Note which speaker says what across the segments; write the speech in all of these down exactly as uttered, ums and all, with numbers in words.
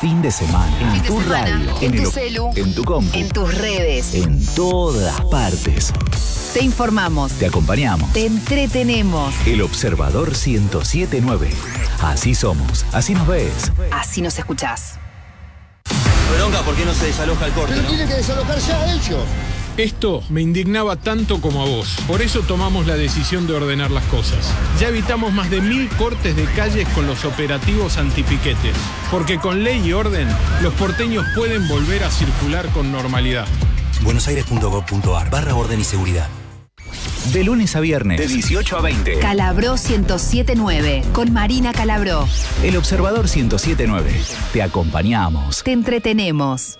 Speaker 1: fin de semana. En
Speaker 2: Fin de
Speaker 1: tu
Speaker 2: semana,
Speaker 1: radio.
Speaker 2: en
Speaker 1: el
Speaker 2: tu
Speaker 1: o-
Speaker 2: celu,
Speaker 1: En tu compu.
Speaker 2: en tus redes.
Speaker 1: En todas partes.
Speaker 2: Te informamos.
Speaker 1: Te acompañamos.
Speaker 2: Te entretenemos.
Speaker 1: El Observador ciento siete punto nueve. Así somos. Así nos ves.
Speaker 2: Así nos escuchás.
Speaker 3: Bronca, ¿por qué no se desaloja el corte?
Speaker 4: Pero
Speaker 3: ¿no?
Speaker 4: tiene que desalojar ya ellos.
Speaker 5: Esto me indignaba tanto como a vos. Por eso tomamos la decisión de ordenar las cosas. Ya evitamos más de mil cortes de calles con los operativos antipiquetes. Porque con ley y orden, los porteños pueden volver a circular con normalidad.
Speaker 6: buenosaires punto gov punto ar barra orden y seguridad.
Speaker 1: De lunes a viernes. De dieciocho a veinte.
Speaker 2: Calabró ciento siete punto nueve con Marina Calabró.
Speaker 1: El Observador ciento siete punto nueve. Te acompañamos.
Speaker 2: Te entretenemos.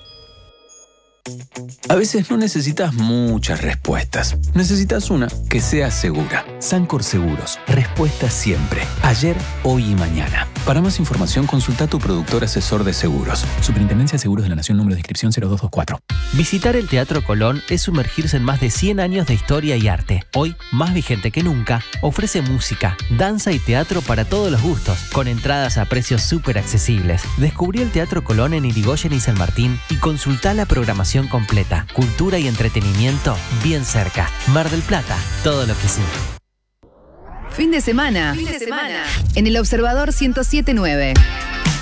Speaker 7: A veces no necesitas muchas respuestas. Necesitas una que sea segura. Sancor Seguros. Respuestas siempre. Ayer, hoy y mañana. Para más información, consulta a tu productor asesor de seguros. Superintendencia de Seguros de la Nación, número de inscripción cero dos dos cuatro.
Speaker 8: Visitar el Teatro Colón es sumergirse en más de cien años de historia y arte. Hoy, más vigente que nunca, ofrece música, danza y teatro para todos los gustos, con entradas a precios súper accesibles. Descubrí el Teatro Colón en Irigoyen y San Martín y consultá la programación completa. Cultura y entretenimiento bien cerca. Mar del Plata, todo lo que sí.
Speaker 2: Fin de semana. Fin de semana. En el Observador ciento siete punto nueve.